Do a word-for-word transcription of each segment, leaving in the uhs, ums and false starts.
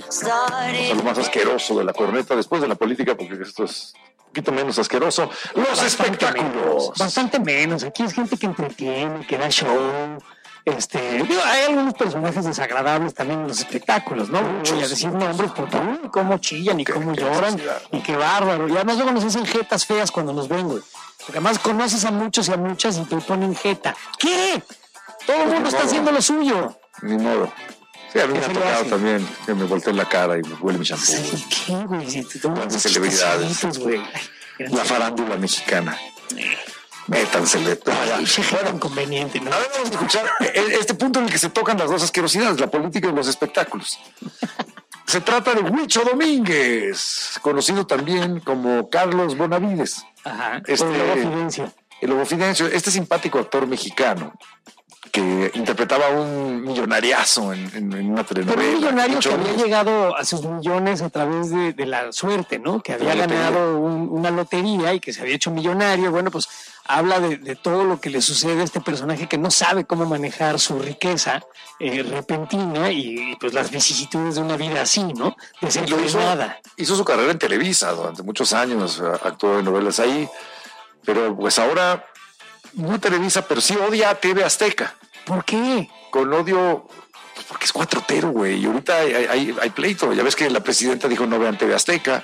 A lo más asqueroso de la corneta después de la política, porque esto es un poquito menos asqueroso. Los bastante espectáculos. Menos, bastante menos. Aquí es gente que entretiene, que da show. Este, digo, hay algunos personajes desagradables también en los espectáculos, ¿no? No voy a decir nombres, porque uy, cómo chillan y cómo lloran, y qué bárbaro. Y además luego nos hacen jetas feas cuando nos ven, güey. Porque además conoces a muchos y a muchas y te ponen jeta. ¿Qué? Todo el mundo está haciendo lo suyo. Ni modo. Sí, a mí me ha tocado también que me volteen la cara y me huele mi shampoo. Sí, ¿qué, güey? Si te tomas las celebridades, güey. La farándula mexicana. Métansele. Bueno, inconveniente, ¿no? A ver, vamos a escuchar este punto en el que se tocan las dos asquerosidades, la política y los espectáculos. Se trata de Huicho Domínguez, conocido también como Carlos Bonavides. Ajá, este, el Lobo Fidencio. El Lobo Fidencio, este simpático actor mexicano que interpretaba a un millonariazo en, en, en una telenovela. Pero un millonario Huicho que había llegado a sus millones a través de, de la suerte, ¿no? Que había ganado un, una lotería y que se había hecho millonario. Bueno, pues habla de, de todo lo que le sucede a este personaje que no sabe cómo manejar su riqueza eh, repentina y, y pues las vicisitudes de una vida así, ¿no? Desenfrenada. Hizo, hizo su carrera en Televisa durante muchos años, actuó en novelas ahí, pero pues ahora no Televisa, pero sí odia a T V Azteca. ¿Por qué? Con odio, pues porque es cuatrotero, güey, y ahorita hay, hay, hay pleito. Ya ves que la presidenta dijo no vean T V Azteca.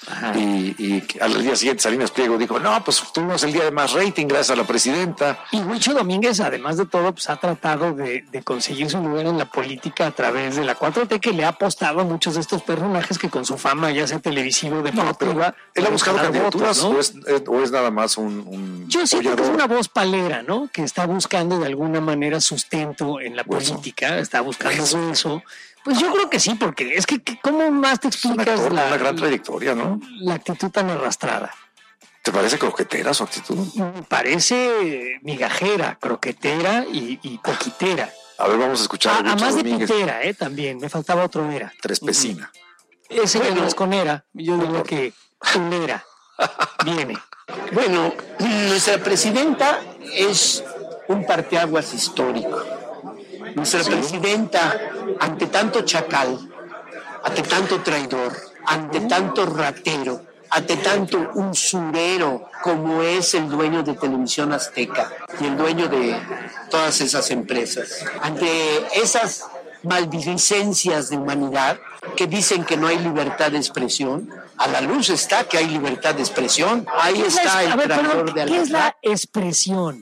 Y, y al día siguiente Salinas Pliego dijo, no, pues tuvimos el día de más rating gracias a la presidenta. Y Huicho Domínguez, además de todo, pues ha tratado de, de conseguir su lugar en la política a través de la cuatro T, que le ha apostado a muchos de estos personajes que con su fama, ya sea televisivo, deportiva... No, él ha buscado candidaturas, votos, ¿no? o, es, o es nada más un... un Yo siento que es una voz palera, ¿no? Que está buscando de alguna manera sustento en la Hueso. política, está buscando Hueso. eso... Pues yo creo que sí, porque es que ¿cómo más te explicas una, la, una gran trayectoria, ¿no? La actitud tan arrastrada? ¿Te parece croquetera su actitud? Me parece migajera, croquetera y, y coquitera. A ver, vamos a escuchar. Ah, a más de pitera, eh, también. Me faltaba otro era. Trespecina. Uh-huh. Ese bueno, que no es con era, yo digo que era. Viene. Bueno, nuestra presidenta es un parteaguas histórico. Nuestra sí. presidenta, ante tanto chacal, ante tanto traidor, ante tanto ratero, ante tanto usurero como es el dueño de Televisión Azteca y el dueño de todas esas empresas, ante esas maldicencias de humanidad que dicen que no hay libertad de expresión, a la luz está que hay libertad de expresión. Ahí está el traidor de Alcalá. ¿Qué es la expresión?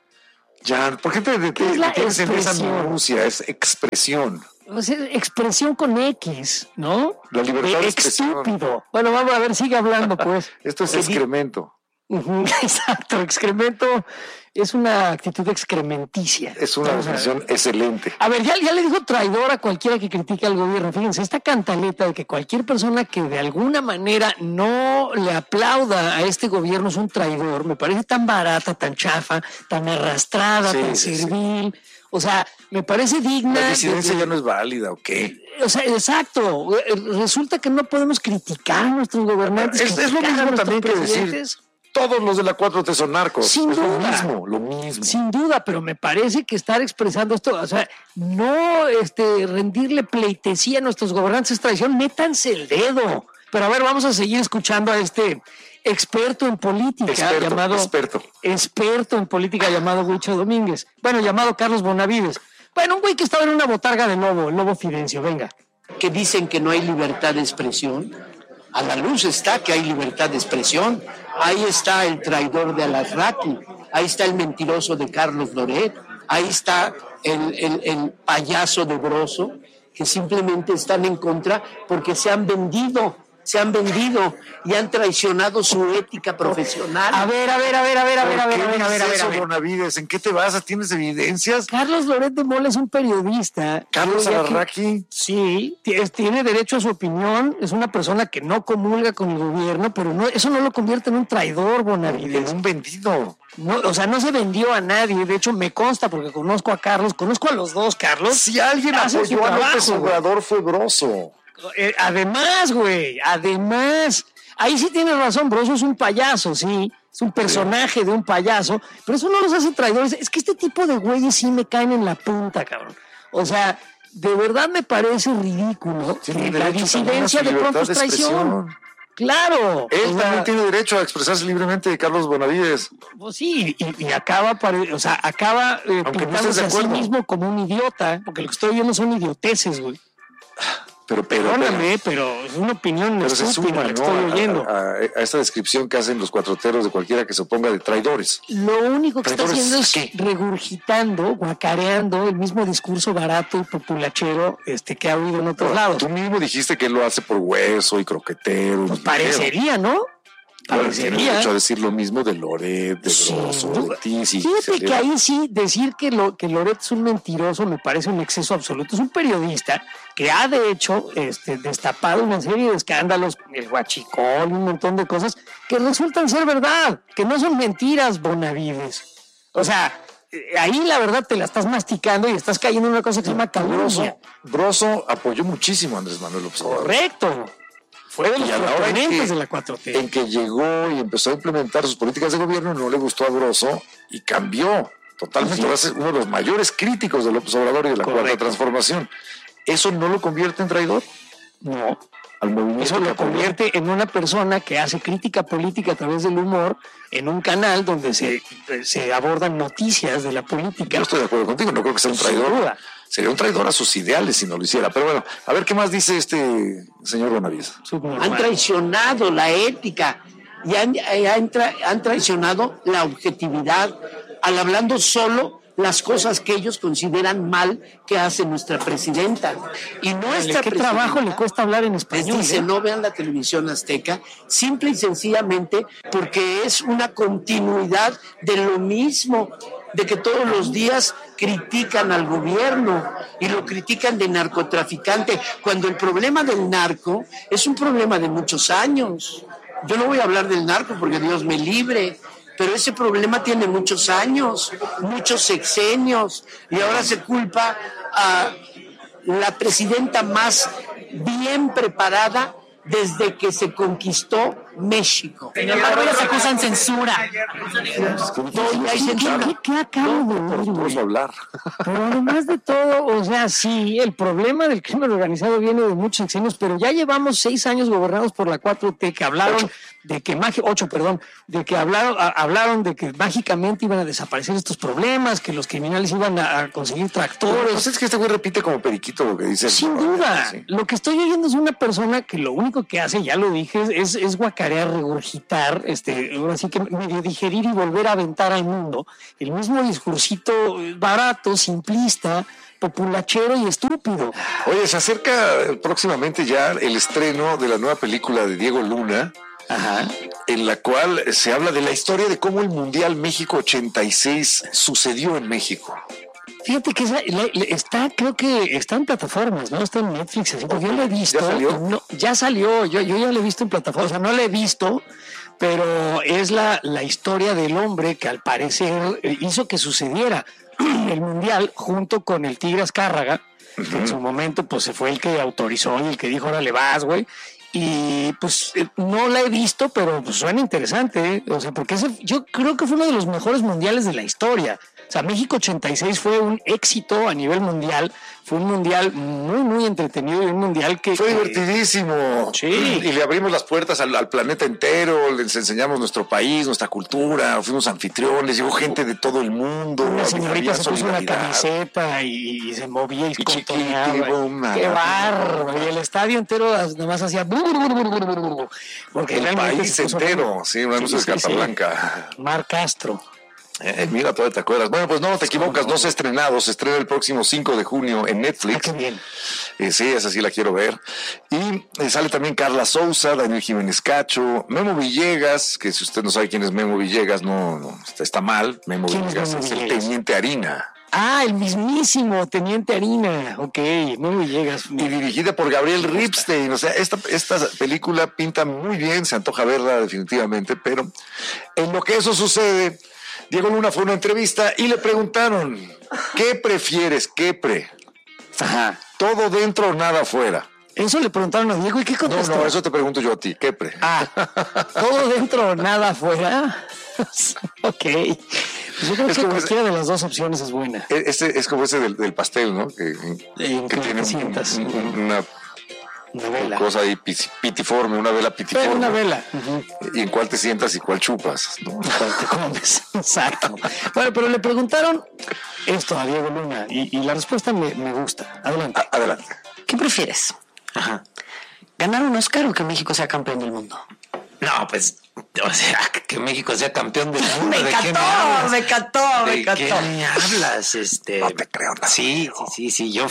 Ya, ¿por qué te detienes en esa minucia? Es expresión. O sea, expresión con X, ¿no? La libertad de expresión. Estúpido. Bueno, vamos a ver, sigue hablando, pues. Esto es excremento. Uh-huh, exacto, excremento es una actitud excrementicia. Es una definición excelente. A ver, ya, ya le dijo traidor a cualquiera que critique al gobierno. Fíjense, esta cantaleta de que cualquier persona que de alguna manera no le aplauda a este gobierno es un traidor, me parece tan barata, tan chafa, tan arrastrada, sí, tan sí, servil. Sí. O sea, me parece digna. La disidencia de, ya no es válida, ¿o qué? O sea, exacto. Resulta que no podemos criticar a nuestros gobernantes. Es, es lo mismo también que decir todos los de la cuatro T son narcos. Sin es duda. Lo mismo, lo mismo. Sin duda, pero me parece que estar expresando esto, o sea, no este, rendirle pleitesía a nuestros gobernantes es traición, métanse el dedo. Pero a ver, vamos a seguir escuchando a este experto en política experto, llamado experto. experto en política llamado Huicho Domínguez. Bueno, llamado Carlos Bonavides. Bueno, un güey que estaba en una botarga de lobo, el Lobo Fidencio, venga. Que dicen que no hay libertad de expresión. A la luz está que hay libertad de expresión. Ahí está el traidor de Alarraqui, ahí está el mentiroso de Carlos Loret, ahí está el, el, el payaso de Broso, que simplemente están en contra porque se han vendido, se han vendido y han traicionado su ética profesional. A ver, a ver, a ver, a ver, a ver, a ver, a ver, a ver, a ver, a ver. Bonavides, ¿en qué te basas? ¿Tienes evidencias? Carlos Loret de Mola es un periodista. Carlos Alarraqui. Sí, tiene derecho a su opinión, es una persona que no comulga con el gobierno, pero no, eso no lo convierte en un traidor, Bonavides. En un vendido. No, o sea, no se vendió a nadie, de hecho me consta porque conozco a Carlos, conozco a los dos, Carlos. Si alguien apoyó a López Obrador fue Broso. Eh, además, güey, además, ahí sí tienes razón, Broso es un payaso, sí, es un personaje de un payaso, pero eso no los hace traidores. Es que este tipo de güeyes sí me caen en la punta, cabrón. O sea, de verdad me parece ridículo Tiene que la derecho disidencia también a de su pronto es libertad de traición. expresión. Claro. Él o sea, también tiene derecho a expresarse libremente, Carlos Bonavides. Pues sí, y, y acaba, pare- o sea, acaba eh, Aunque no pintándose estés de a sí acuerdo. mismo como un idiota, porque lo que estoy viendo son idioteces, güey. Pero, pero, Perdóname, pero es una opinión pero se estúpida suma, la que ¿no? estoy a, oyendo. a, a esta descripción que hacen los cuatroteros de cualquiera que se oponga de traidores. Lo único que está ¿Traidores haciendo es qué? regurgitando, guacareando el mismo discurso barato y populachero este, que ha oído en otros lados. Tú mismo dijiste que él lo hace por hueso y croquetero. Pues y parecería, ¿no? Ahora tiene Parecería. derecho a decir lo mismo de Loret, de Sí, Grosso, no, de ti. Si Fíjate se que le- ahí sí, decir que, lo, que Loret es un mentiroso me parece un exceso absoluto. Es un periodista que ha, de hecho, este, destapado una serie de escándalos, el huachicol, un montón de cosas que resultan ser verdad, que no son mentiras, Bonavides. O sea, eh, ahí la verdad te la estás masticando y estás cayendo en una cosa que se llama calumnia. Broso, Broso apoyó muchísimo a Andrés Manuel López Obrador. Correcto. Fue de los Y a la hora en proponentes que- de la cuatro T. En que llegó y empezó a implementar sus políticas de gobierno, no le gustó a Broso y cambió totalmente. Sí. Ahora es uno de los mayores críticos de López Obrador y de la Correcto. cuarta transformación. ¿Eso no lo convierte en traidor? No. Al movimiento Eso que lo apoyó. convierte en una persona que hace crítica política a través del humor en un canal donde se, se abordan noticias de la política. Yo estoy de acuerdo contigo, no creo que sea un Sin traidor. duda. Sería un traidor a sus ideales si no lo hiciera. Pero bueno, a ver qué más dice este señor Bonavides. Subnormal. Han traicionado la ética y han, eh, han, tra- han traicionado la objetividad al hablando solo las cosas que ellos consideran mal que hace nuestra presidenta. Y nuestra ¿Qué presidenta trabajo le cuesta hablar en les español? dice eh? no vean la televisión azteca, simple y sencillamente porque es una continuidad de lo mismo, de que todos los días critican al gobierno y lo critican de narcotraficante, cuando el problema del narco es un problema de muchos años. Yo no voy a hablar del narco porque Dios me libre, pero ese problema tiene muchos años, muchos sexenios, y ahora se culpa a la presidenta más bien preparada desde que se conquistó México. Sin embargo, ellos acusan censura. Todavía hay ¿Qué, censura. qué, qué acabo de oír, güey? Vamos a hablar. Pero además de todo, o sea, sí, el problema del crimen organizado viene de muchos sexenios, pero ya llevamos seis años gobernados por la cuatro T, que hablaron Ocho. de que magi- ocho, perdón, de que hablaron, a- hablaron de que mágicamente iban a desaparecer estos problemas, que los criminales iban a, a conseguir tractores. Pues es que este güey repite como periquito lo que dice. Sin duda, Sí. lo que estoy oyendo es una persona que lo único que hace, ya lo dije, es, es guacarear, regurgitar, este, ahora sí que medio digerir y volver a aventar al mundo el mismo discursito eh, barato, simplista, populachero y estúpido. Oye, se acerca próximamente ya el estreno de la nueva película de Diego Luna, Ajá. en la cual se habla de la historia de cómo el Mundial México ochenta y seis sucedió en México. Fíjate que esa- la- la- está, creo que está en plataformas, ¿no? Está en Netflix, así, porque yo la he visto. ¿Ya salió? y no- ya salió, yo, yo ya la he visto en plataformas, o sea, no la he visto, pero es la, la historia del hombre que al parecer eh, hizo que sucediera el Mundial junto con el Tigre Azcárraga, que en su momento pues se fue el que autorizó y el que dijo, órale vas, güey. Y pues eh, no la he visto, pero pues suena interesante, ¿eh? O sea, porque ese, yo creo que fue uno de los mejores mundiales de la historia. O sea, México ochenta y seis fue un éxito a nivel mundial, fue un mundial muy, muy entretenido y un mundial que... Fue que- divertidísimo. Sí. Y le abrimos las puertas al, al planeta entero, les enseñamos nuestro país, nuestra cultura, fuimos anfitriones, llegó gente de todo el mundo. Una había señorita se puso una solidaridad. camiseta y, y se movía y, Y contoneaba. chiquitibum, ¡Qué nada. bárbaro! Y el estadio entero nomás hacía... bur, bur, bur, bur, bur, bur, porque El realmente país se puso- entero, sí, un anuncio Sí, de sí, carta sí. blanca. Mar Castro. Eh, mira, todavía te acuerdas. Bueno, pues no te equivocas, no se ha estrenado, se estrena el próximo cinco de junio en Ah, Netflix. qué bien. Eh, sí, esa sí la quiero ver. Y eh, sale también Carla Souza, Daniel Jiménez Cacho, Memo Villegas, que si usted no sabe quién es Memo Villegas, no, no está, está mal. Memo ¿Quién es Villegas Memo es el Villegas? Teniente Harina. Ah, el mismísimo Teniente Harina. Ok, no me llegas. Y dirigida por Gabriel Ripstein. O sea, esta, esta película pinta muy bien, se antoja verla definitivamente, pero en lo que eso sucede, Diego Luna fue a una entrevista y le preguntaron, ¿qué prefieres? ¿Qué pre? Ajá. ¿Todo dentro o nada afuera? Eso le preguntaron a Diego y qué No, contestó. no, eso te pregunto yo a ti, ¿qué pre? Ah, todo dentro, nada afuera. Ok. Yo creo Es que como cualquiera de las dos opciones es buena. Ese es como ese del, del pastel, ¿no? Que, En que que tiene te sientas. un- un- una Una vela. cosa ahí pis- pitiforme, una vela Pero pitiforme. una vela. Ujú. Y en cuál te sientas y cuál chupas, ¿no? Cuando te comes. Exacto. Bueno, pero le preguntaron esto a Diego Luna y, y la respuesta me, me gusta. Adelante. A- adelante. ¿Qué prefieres? Ajá. ¿Ganar un Oscar o que México sea campeón del mundo? No, pues, o sea, que México sea campeón del mundo. Me ¿de qué encantó, hablas? me encantó, me ¿De encantó. qué me hablas? Este, No te creo nada, Sí, sí, sí, sí, yo,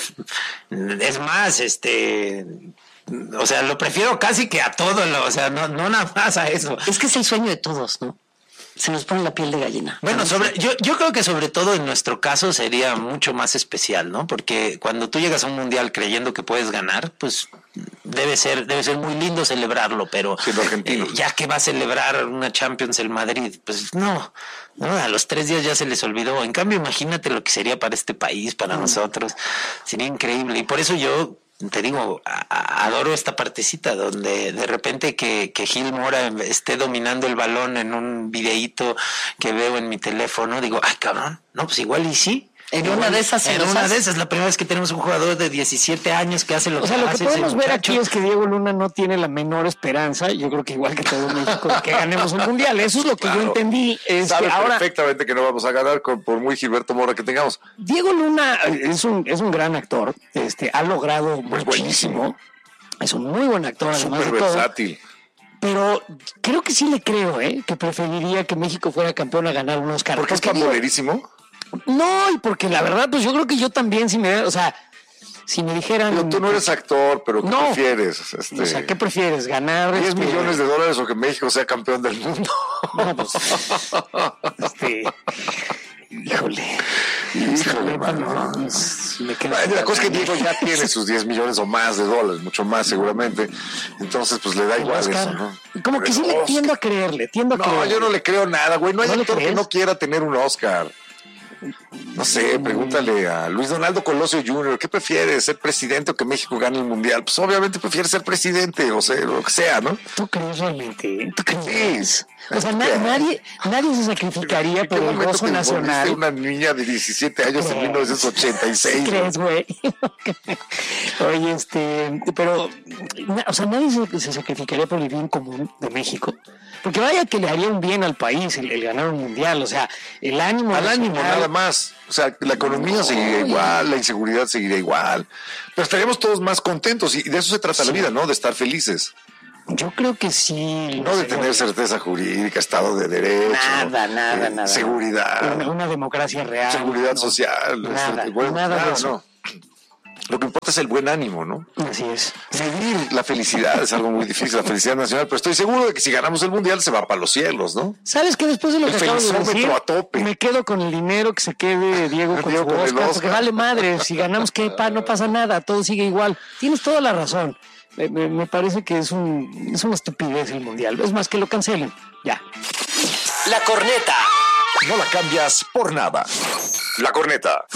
es más, este, o sea, lo prefiero casi que a todo, lo, o sea, no, no nada más a eso. Es que es el sueño de todos, ¿no? Se nos pone la piel de gallina. Bueno, sobre, yo, yo creo que sobre todo en nuestro caso sería mucho más especial, ¿no? Porque cuando tú llegas a un mundial creyendo que puedes ganar, pues debe ser, debe ser muy lindo celebrarlo, pero Siendo argentino. eh, ya que va a celebrar una Champions el Madrid, pues no, no, a los tres días ya se les olvidó. En cambio, imagínate lo que sería para este país, para nosotros, sería increíble. Y por eso yo te digo, a- a- adoro esta partecita donde de repente que, que Gil Mora esté dominando el balón en un videíto que veo en mi teléfono, digo, ay cabrón, no, pues igual y sí. En Igual, una de esas se En los una hace. de esas, la primera vez que tenemos un jugador de diecisiete años que hace lo O que sea, lo que hace ese podemos ver muchacho. aquí es que Diego Luna no tiene la menor esperanza, yo creo que igual que todo México, de que ganemos un mundial. Eso es lo que yo Claro. entendí. Es Sabe que ahora perfectamente que no vamos a ganar con, por muy Gilberto Mora que tengamos. Diego Luna es un, es un gran actor, este, ha logrado Pues muchísimo. Es un muy buen actor, además Súper de todo. versátil. Pero creo que sí le creo, ¿eh? Que preferiría que México fuera campeón a ganar un Oscar. Porque es Porque digo, pambolerísimo. no, y porque la verdad, pues yo creo que yo también, si me, o sea, si me dijeran, Pero tú no eres actor, pero ¿qué No. prefieres? Este, o sea, ¿qué prefieres? ¿Ganar diez este, millones de dólares o que México sea campeón del mundo? No, pues, este, híjole. Híjole, mano. mano. Me quedo- La cosa es que Diego ya tiene sus diez millones o más de dólares, mucho más seguramente. Entonces, pues le da igual Oscar. eso, ¿no? Como que sí le Oscar. tiendo a creerle, tiendo a No, creerle. yo no le creo nada, güey. No hay ¿No le actor que crees? no quiera tener un Oscar. No sé, pregúntale a Luis Donaldo Colosio junior ¿Qué prefiere, ser presidente o que México gane el mundial? Pues obviamente prefiere ser presidente, o sea, lo que sea, ¿no? ¿Tú crees realmente? ¿Tú crees? Sí. O sea, na- nadie, nadie se sacrificaría ¿En por qué el momento gozo te nacional. volviste una niña de diecisiete años en ¿Crees? mil novecientos ochenta y seis? ¿Sí crees, güey? Oye, este, pero, na- o sea, nadie se, se sacrificaría por el bien común de México. Porque vaya que le haría un bien al país el, el ganar un mundial. O sea, el ánimo. Al ánimo, nacional- nada más. O sea, la economía seguiría igual, la inseguridad seguiría igual. Pero estaríamos todos más contentos y de eso se trata la vida, ¿no? De estar felices. Yo creo que sí. No de tener certeza jurídica, Estado de Derecho. Nada, nada, eh, nada. Seguridad. Una, una democracia real. Seguridad ¿no? social. Nada, este, bueno, nada de claro, eso. no. Lo que importa es el buen ánimo, ¿no? Así es. Medir la felicidad es algo muy difícil, la felicidad nacional, pero estoy seguro de que si ganamos el mundial se va para los cielos, ¿no? ¿Sabes qué? Después de lo El que acabo de felizómetro decir, a tope. me quedo con el dinero, que se quede Diego con Diego su con el Oscar, Oscar. porque vale madre, si ganamos, ¿qué? Pa, no pasa nada, todo sigue igual. Tienes toda la razón. Me, me- me parece que es, un, es una estupidez el mundial. Es más, que lo cancelen. Ya. La corneta. No la cambias por nada. La corneta.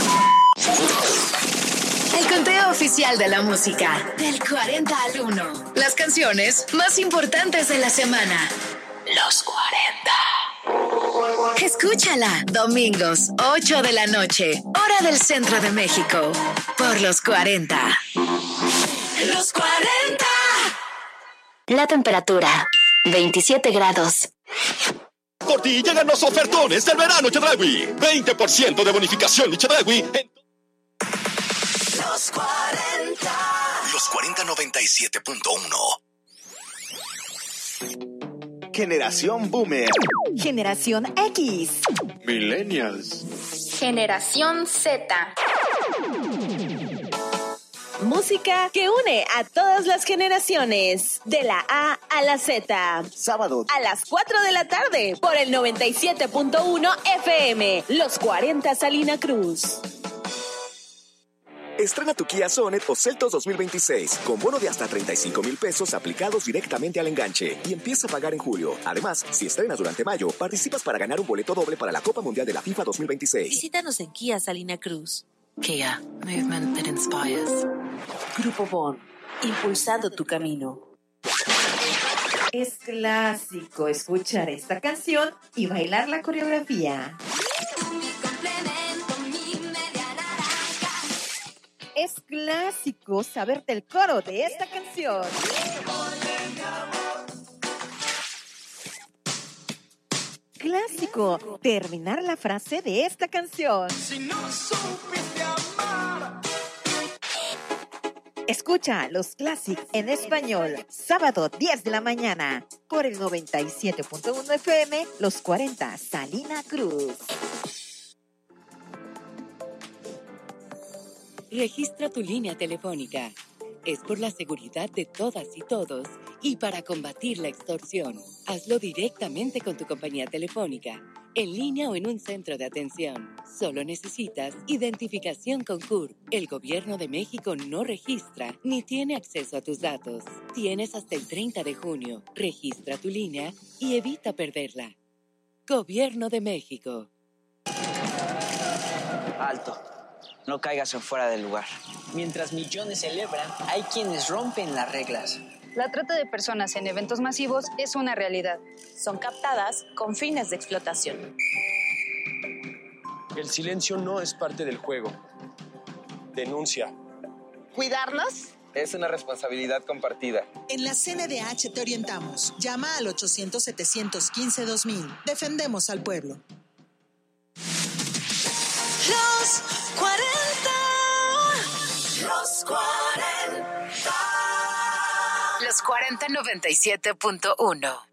El conteo oficial de la música. Del cuarenta al uno. Las canciones más importantes de la semana. Los cuarenta. Escúchala. Domingos, ocho de la noche. Hora del centro de México. Por los cuarenta. Los cuarenta. La temperatura, veintisiete grados. Por ti llegan los ofertones del verano Chedraui. veinte por ciento de bonificación de Chedraui en... Los cuarenta. Los cuarenta noventa y siete punto uno. Generación Boomer. Generación X. Millennials. Generación Z. Música que une a todas las generaciones. De la A a la Z. Sábado. A las cuatro de la tarde. Por el noventa y siete punto uno F M. Los cuarenta Salina Cruz. Estrena tu Kia Sonet o Seltos dos mil veintiséis con bono de hasta treinta y cinco mil pesos aplicados directamente al enganche y empieza a pagar en julio. Además, si estrenas durante mayo, participas para ganar un boleto doble para la Copa Mundial de la FIFA dos mil veintiséis. Visítanos en Kia Salina Cruz. Kia, movement that inspires. Grupo Bon, impulsando tu camino. Es clásico escuchar esta canción y bailar la coreografía. Es clásico saberte el coro de esta canción. Clásico terminar la frase de esta canción. Si no supiste amar. Escucha los Classic en español, sábado diez de la mañana, por el noventa y siete punto uno F M, Los cuarenta, Salina Cruz. Registra tu línea telefónica. Es por la seguridad de todas y todos y para combatir la extorsión. Hazlo directamente con tu compañía telefónica, en línea o en un centro de atención. Solo necesitas identificación con C U R. El Gobierno de México no registra ni tiene acceso a tus datos. Tienes hasta el treinta de junio. Registra tu línea y evita perderla. Gobierno de México. Alto. No caigas en fuera del lugar. Mientras millones celebran, hay quienes rompen las reglas. La trata de personas en eventos masivos es una realidad. Son captadas con fines de explotación. El silencio no es parte del juego. Denuncia. ¿Cuidarnos? Es una responsabilidad compartida. En la C N D H te orientamos. Llama al ochocientos, setecientos quince, dos mil. Defendemos al pueblo. Los cuarenta. Los cuarenta. Los cuarenta noventa y siete punto uno.